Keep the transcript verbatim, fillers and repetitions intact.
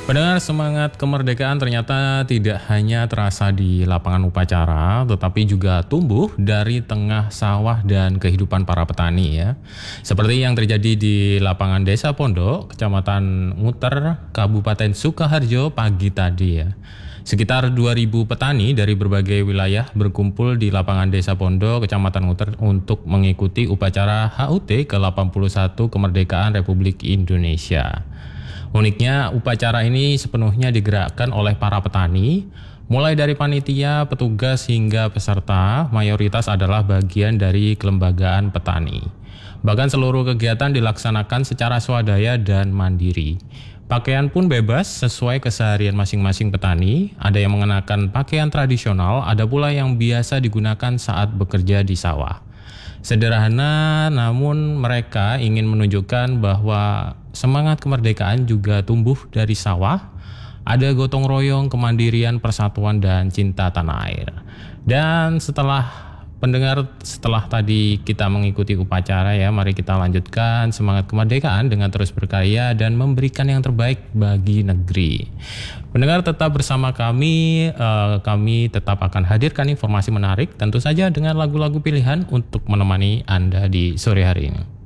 Pendengar, semangat kemerdekaan ternyata tidak hanya terasa di lapangan upacara, tetapi juga tumbuh dari tengah sawah dan kehidupan para petani ya. Seperti yang terjadi di lapangan Desa Pondok, Kecamatan Nguter, Kabupaten Sukoharjo pagi tadi ya. Sekitar dua ribu petani dari berbagai wilayah berkumpul di lapangan Desa Pondok, Kecamatan Nguter untuk mengikuti upacara H U T ke delapan puluh satu kemerdekaan Republik Indonesia. Uniknya, upacara ini sepenuhnya digerakkan oleh para petani, mulai dari panitia, petugas, hingga peserta, mayoritas adalah bagian dari kelembagaan petani. Bahkan seluruh kegiatan dilaksanakan secara swadaya dan mandiri. Pakaian pun bebas sesuai keseharian masing-masing petani, ada yang mengenakan pakaian tradisional, ada pula yang biasa digunakan saat bekerja di sawah. Sederhana, namun mereka ingin menunjukkan bahwa semangat kemerdekaan juga tumbuh dari sawah, ada gotong royong, kemandirian, persatuan, dan cinta tanah air. Dan setelah pendengar, setelah tadi kita mengikuti upacara ya, mari kita lanjutkan semangat kemerdekaan dengan terus berkarya dan memberikan yang terbaik bagi negeri. Pendengar, tetap bersama kami, uh, kami tetap akan hadirkan informasi menarik, tentu saja dengan lagu-lagu pilihan untuk menemani Anda di sore hari ini.